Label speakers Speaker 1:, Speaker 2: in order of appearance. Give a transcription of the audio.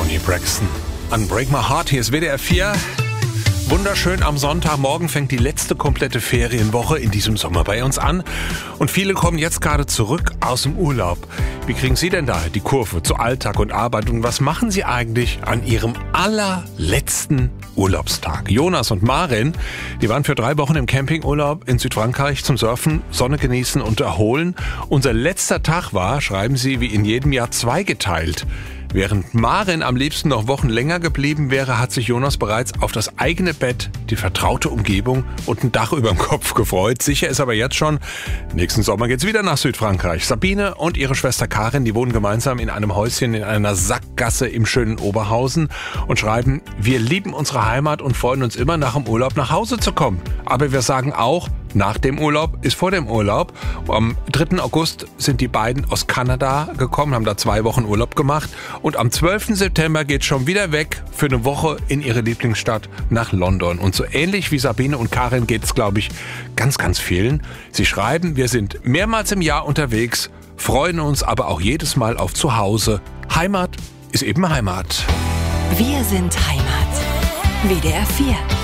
Speaker 1: Toni Braxton. Unbreak My Heart, hier ist WDR 4. Wunderschön, am Sonntagmorgen fängt die letzte komplette Ferienwoche in diesem Sommer bei uns an. Und viele kommen jetzt gerade zurück aus dem Urlaub. Wie kriegen Sie denn da die Kurve zu Alltag und Arbeit? Und was machen Sie eigentlich an Ihrem allerletzten Urlaubstag? Jonas und Maren, die waren für 3 Wochen im Campingurlaub in Südfrankreich zum Surfen, Sonne genießen und erholen. Unser letzter Tag war, schreiben Sie, wie in jedem Jahr zweigeteilt. Während Maren am liebsten noch Wochen länger geblieben wäre, hat sich Jonas bereits auf das eigene Bett, die vertraute Umgebung und ein Dach über dem Kopf gefreut. Sicher ist aber jetzt schon, nächsten Sommer geht's wieder nach Südfrankreich. Sabine und ihre Schwester Karin, die wohnen gemeinsam in einem Häuschen in einer Sackgasse im schönen Oberhausen und schreiben, wir lieben unsere Heimat und freuen uns immer nach dem Urlaub nach Hause zu kommen. Aber wir sagen auch, nach dem Urlaub ist vor dem Urlaub. Am 3. August sind die beiden aus Kanada gekommen, haben da 2 Wochen Urlaub gemacht. Und am 12. September geht's schon wieder weg für eine Woche in ihre Lieblingsstadt nach London. Und so ähnlich wie Sabine und Karin geht's, glaube ich, ganz, ganz vielen. Sie schreiben, wir sind mehrmals im Jahr unterwegs, freuen uns aber auch jedes Mal auf Zuhause. Heimat ist eben Heimat.
Speaker 2: Wir sind Heimat. WDR 4.